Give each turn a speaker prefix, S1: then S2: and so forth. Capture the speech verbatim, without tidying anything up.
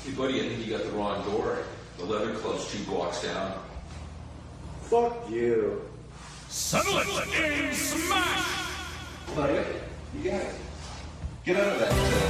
S1: Hey, buddy, I think you got the wrong door. The leather club's two blocks down.
S2: Fuck you.
S3: Settle it in smash!
S1: Buddy, you got it. Get out of that.